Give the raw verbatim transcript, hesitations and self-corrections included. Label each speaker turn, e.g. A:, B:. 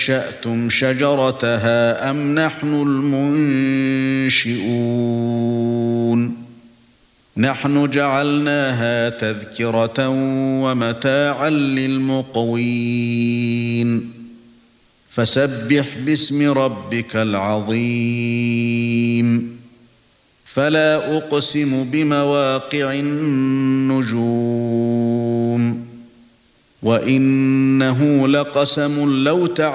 A: أَنشَأْتُمْ شَجَرَتَهَا أَمْ نَحْنُ الْمُنشِئُونَ نَحْنُ جَعَلْنَاهَا تَذْكِرَةً وَمَتَاعًا لِلْمُقْوِينَ فَسَبِّحْ بِاسْمِ رَبِّكَ الْعَظِيمِ فَلَا أُقْسِمُ بِمَوَاقِعِ النُّجُومِ وَإِنَّهُ لَقَسَمٌ لَّوْ تَعْلَمُونَ